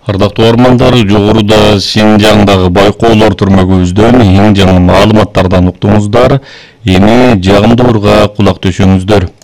Ардактуу ормандар, жогоруда Синжаңдагы байкоолор түрмөгүбүздөн эң жаңы маалыматтардан уктуңуздар. Эми жагымдууларга кулак төшөңүздөр.